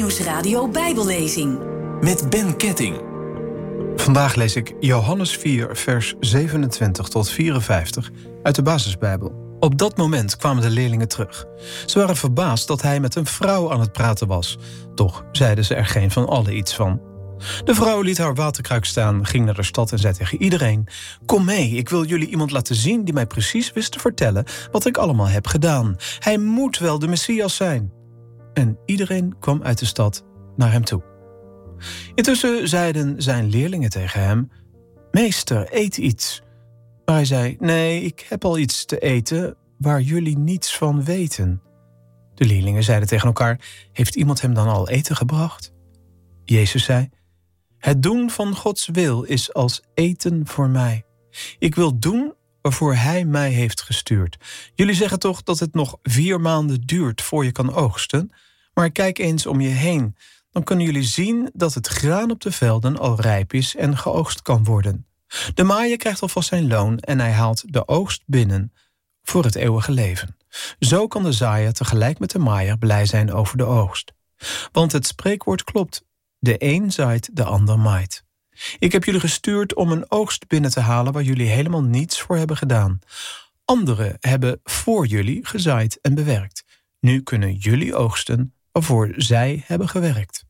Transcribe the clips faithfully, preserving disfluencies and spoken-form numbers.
Grootnieuwsradio Bijbellezing. Met Ben Ketting. Vandaag lees ik Johannes vier, vers zevenentwintig tot vierenvijftig uit de basisbijbel. Op dat moment kwamen de leerlingen terug. Ze waren verbaasd dat hij met een vrouw aan het praten was. Toch zeiden ze er geen van allen iets van. De vrouw liet haar waterkruik staan, ging naar de stad en zei tegen iedereen: kom mee, ik wil jullie iemand laten zien die mij precies wist te vertellen wat ik allemaal heb gedaan. Hij moet wel de Messias zijn. En iedereen kwam uit de stad naar hem toe. Intussen zeiden zijn leerlingen tegen hem: meester, eet iets. Maar hij zei: nee, ik heb al iets te eten waar jullie niets van weten. De leerlingen zeiden tegen elkaar: heeft iemand hem dan al eten gebracht? Jezus zei: het doen van Gods wil is als eten voor mij. Ik wil doen waarvoor hij mij heeft gestuurd. Jullie zeggen toch dat het nog vier maanden duurt voor je kan oogsten? Maar kijk eens om je heen. Dan kunnen jullie zien dat het graan op de velden al rijp is en geoogst kan worden. De maaier krijgt alvast zijn loon en hij haalt de oogst binnen voor het eeuwige leven. Zo kan de zaaier tegelijk met de maaier blij zijn over de oogst. Want het spreekwoord klopt. De een zaait, de ander maait. Ik heb jullie gestuurd om een oogst binnen te halen waar jullie helemaal niets voor hebben gedaan. Anderen hebben voor jullie gezaaid en bewerkt. Nu kunnen jullie oogsten waarvoor zij hebben gewerkt.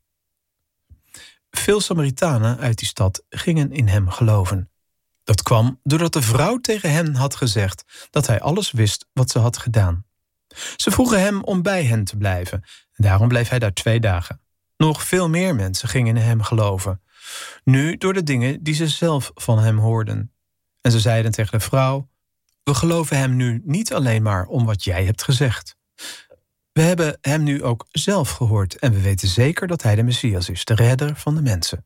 Veel Samaritanen uit die stad gingen in hem geloven. Dat kwam doordat de vrouw tegen hen had gezegd dat hij alles wist wat ze had gedaan. Ze vroegen hem om bij hen te blijven en daarom bleef hij daar twee dagen. Nog veel meer mensen gingen in hem geloven. Nu door de dingen die ze zelf van hem hoorden. En ze zeiden tegen de vrouw: we geloven hem nu niet alleen maar om wat jij hebt gezegd. We hebben hem nu ook zelf gehoord en we weten zeker dat hij de Messias is, de redder van de mensen.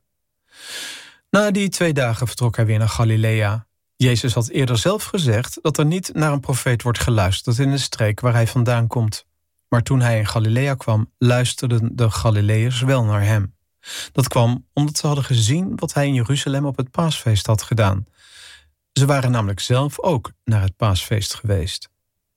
Na die twee dagen vertrok hij weer naar Galilea. Jezus had eerder zelf gezegd dat er niet naar een profeet wordt geluisterd in de streek waar hij vandaan komt. Maar toen hij in Galilea kwam, luisterden de Galileërs wel naar hem. Dat kwam omdat ze hadden gezien wat hij in Jeruzalem op het paasfeest had gedaan. Ze waren namelijk zelf ook naar het paasfeest geweest.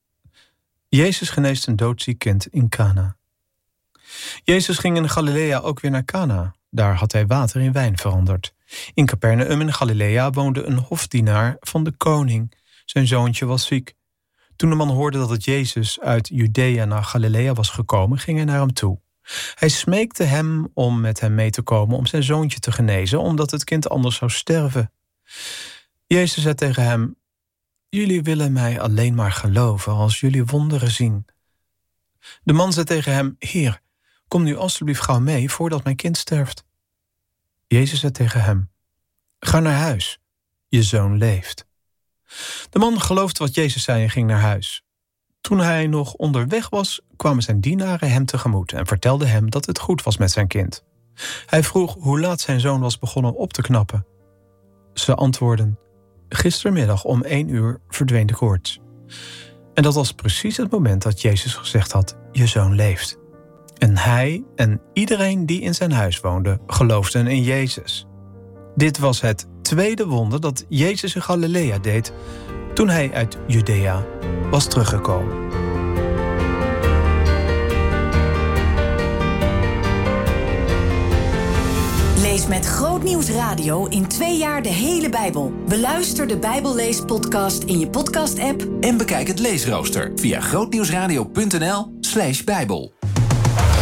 Jezus geneest een doodziek kind in Kana. Jezus ging in Galilea ook weer naar Kana. Daar had hij water in wijn veranderd. In Capernaum in Galilea woonde een hofdienaar van de koning. Zijn zoontje was ziek. Toen de man hoorde dat het Jezus uit Judea naar Galilea was gekomen, ging hij naar hem toe. Hij smeekte hem om met hem mee te komen om zijn zoontje te genezen, omdat het kind anders zou sterven. Jezus zei tegen hem: jullie willen mij alleen maar geloven als jullie wonderen zien. De man zei tegen hem: Heer, kom nu alstublieft gauw mee voordat mijn kind sterft. Jezus zei tegen hem: ga naar huis, je zoon leeft. De man geloofde wat Jezus zei en ging naar huis. Toen hij nog onderweg was, kwamen zijn dienaren hem tegemoet en vertelden hem dat het goed was met zijn kind. Hij vroeg hoe laat zijn zoon was begonnen op te knappen. Ze antwoordden: gistermiddag om één uur verdween de koorts. En dat was precies het moment dat Jezus gezegd had: je zoon leeft. En hij en iedereen die in zijn huis woonde, geloofden in Jezus. Dit was het tweede wonder dat Jezus in Galilea deed toen hij uit Judea was teruggekomen. Lees met Grootnieuwsradio in twee jaar de hele Bijbel. Beluister de Bijbelleespodcast in je podcast-app En bekijk het leesrooster via grootnieuwsradio punt n l slash bijbel.